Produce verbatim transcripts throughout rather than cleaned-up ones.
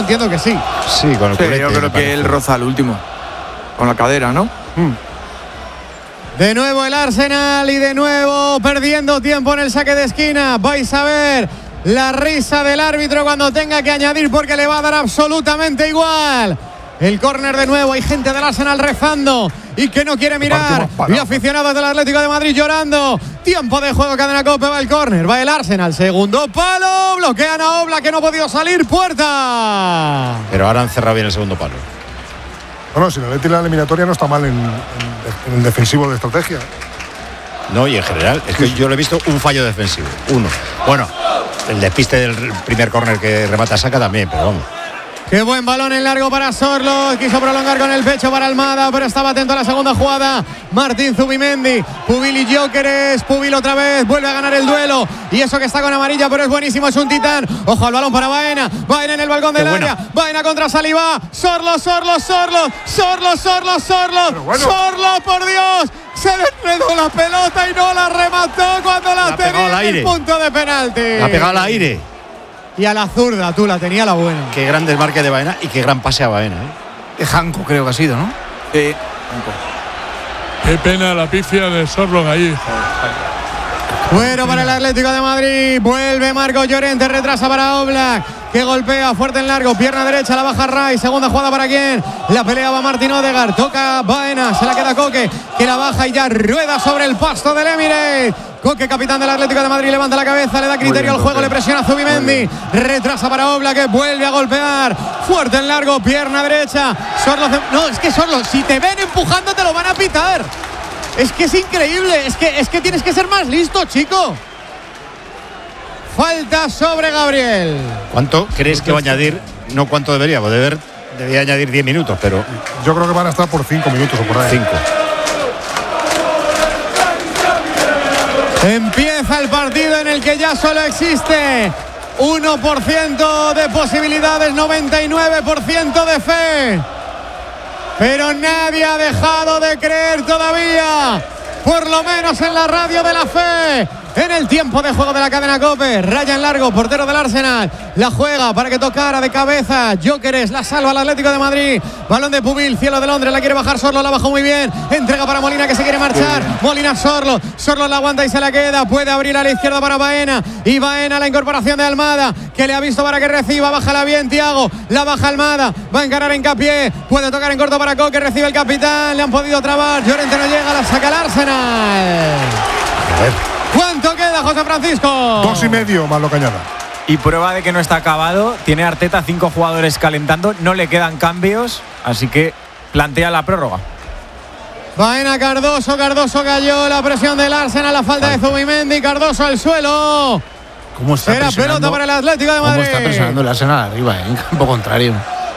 entiendo que sí. Sí, con el sí, culete, yo creo que él roza el último. Con la cadera, ¿no? Mm. De nuevo el Arsenal y de nuevo perdiendo tiempo en el saque de esquina. Vais a ver la risa del árbitro cuando tenga que añadir, porque le va a dar absolutamente igual. El córner de nuevo, hay gente del Arsenal rezando y que no quiere mirar, y aficionados del Atlético de Madrid llorando. Tiempo de juego, Cadena Cope, va el córner, va el Arsenal, segundo palo, bloquean a Oblak, que no ha podido salir, puerta. Pero ahora han cerrado bien el segundo palo. Bueno, si el Atlético en la eliminatoria no está mal en, en, en el defensivo de estrategia. No, y en general, es que yo lo he visto un fallo defensivo, uno. Bueno, el despiste del primer córner que remata Saka también, pero vamos. Qué buen balón en largo para Sorloth. Quiso prolongar con el pecho para Almada, pero estaba atento a la segunda jugada. Martín Zubimendi. Pubil y Gyökeres. Pubil otra vez. Vuelve a ganar el duelo. Y eso que está con amarilla, pero es buenísimo. Es un titán. Ojo al balón para Baena. Baena en el balcón del área. Baena contra Saliba. Sorloth, Sorloth, Sorloth. Sorloth, Sorloth, Sorloth. Bueno. Sorloth, por Dios. Se le enredó la pelota y no la remató cuando la, la tenía en el punto de penalti. La ha pegado al aire. Y a la zurda, tú, la tenía la buena. Qué grande el marque de Baena y qué gran pase a Baena, ¿eh? De Janko creo que ha sido, ¿no? Sí. Qué pena la pifia de Sorloth ahí. Bueno para el Atlético de Madrid. Vuelve Marcos Llorente, retrasa para Oblak, que golpea fuerte en largo, pierna derecha, la baja Rai. Segunda jugada para quién. La pelea va Martín Odegaard, toca Baena, se la queda Coque, que la baja y ya rueda sobre el pasto del Emirates. Coque, capitán del Atlético de Madrid, levanta la cabeza, le da criterio al juego, le presiona a Zubimendi, retrasa para Oblak, que vuelve a golpear, fuerte en largo, pierna derecha. Sorloth, no, es que Sorloth, si te ven empujando te lo van a pitar. Es que es increíble, es que, es que tienes que ser más listo, chico. Falta sobre Gabriel. ¿Cuánto crees que va a añadir? No cuánto debería, pues deber, debería añadir diez minutos, pero... Yo creo que van a estar por cinco minutos o por ahí. cinco. Empieza el partido en el que ya solo existe uno por ciento de posibilidades, noventa y nueve por ciento de fe. Pero nadie ha dejado de creer todavía, por lo menos en la radio de la fe. En el tiempo de juego de la Cadena Cope, raya en largo, portero del Arsenal, la juega para que tocara de cabeza. Gyökeres la salva al Atlético de Madrid. Balón de Pubil, cielo de Londres, la quiere bajar Sorloth, la bajó muy bien. Entrega para Molina, que se quiere marchar. Molina, Sorloth, Sorloth la aguanta y se la queda. Puede abrir a la izquierda para Baena. Y Baena, la incorporación de Almada, que le ha visto para que reciba. Bájala bien, Thiago, la baja Almada. Va a encarar Hincapié, puede tocar en corto para Coque, recibe el capitán. Le han podido trabar, Llorente no llega, la saca el Arsenal. A ver. ¿Cuánto queda, José Francisco? Dos y medio más lo que añada. Y prueba de que no está acabado. Tiene Arteta cinco jugadores calentando. No le quedan cambios. Así que plantea la prórroga. Baena, Cardoso. Cardoso cayó. La presión del Arsenal. La falta de Zubimendi. Cardoso al suelo. ¿Cómo está Será pelota para el Atlético de Madrid. ¿Cómo está presionando el Arsenal arriba, eh? En campo contrario?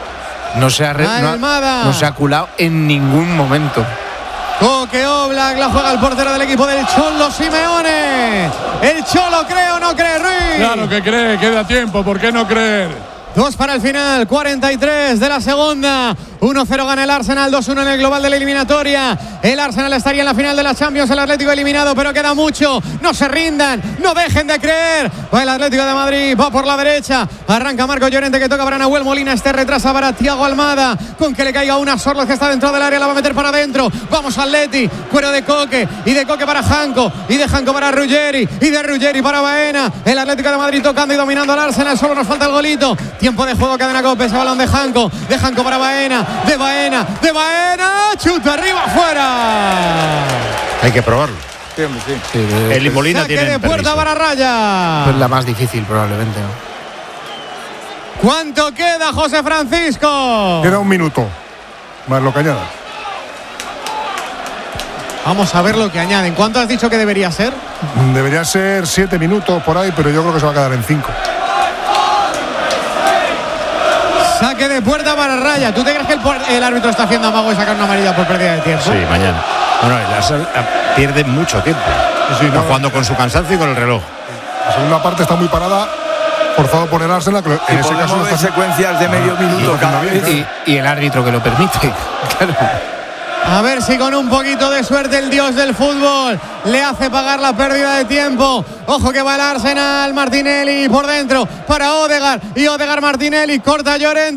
No se ha, re, no, no se ha culado en ningún momento. Coque, Oblak, la juega el portero del equipo del Cholo Simeone. El Cholo cree o no cree, Ruiz. Claro que cree, queda tiempo, ¿por qué no creer? Dos para el final, cuarenta y tres de la segunda. uno cero gana el Arsenal, dos uno en el global de la eliminatoria. El Arsenal estaría en la final de la Champions, el Atlético eliminado, pero queda mucho. No se rindan, no dejen de creer. Va el Atlético de Madrid, va por la derecha. Arranca Marcos Llorente, que toca para Nahuel Molina. Este retrasa para Thiago Almada. Con que le caiga una, Sorloth, que está dentro del área, la va a meter para adentro. Vamos Atleti, cuero de Coque. Y de Coque para Janko. Y de Janko para Ruggeri. Y de Ruggeri para Baena. El Atlético de Madrid tocando y dominando al Arsenal. Solo nos falta el golito. Tiempo de juego, Cadena Cope, ese balón de Janko. De Janko para Baena. De Baena, de Baena, chuta arriba, afuera. Hay que probarlo. Sí, sí. Sí, el y Molina Saque tiene de puerta para raya. Es la más difícil probablemente, ¿no? ¿Cuánto queda, José Francisco? Queda un minuto más lo que añada. Vamos a ver lo que añaden. ¿Cuánto has dicho que debería ser? Debería ser siete minutos por ahí, pero yo creo que se va a quedar en cinco. Saque de puerta para raya. ¿Tú te crees que el, el árbitro está haciendo amago y sacar una amarilla por pérdida de tiempo? Sí, mañana. Bueno, el Arsenal pierde mucho tiempo. Sí, está no, jugando con su cansancio y con el reloj. La segunda parte está muy parada, forzado por el Arsenal. Que en y ese caso de está secuencias de medio minuto cada vez. Y, y el árbitro que lo permite. Claro. A ver si con un poquito de suerte el dios del fútbol le hace pagar la pérdida de tiempo. Ojo que va el Arsenal, Martinelli por dentro para Odegaard. Y Odegaard, Martinelli, corta Llorente.